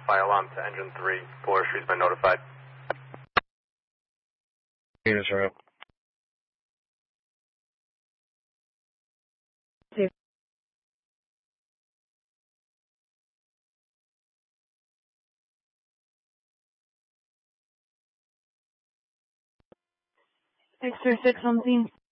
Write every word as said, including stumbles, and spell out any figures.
Fire alarm to engine three. Florida Street's been notified. Units are up. Extra six on scene.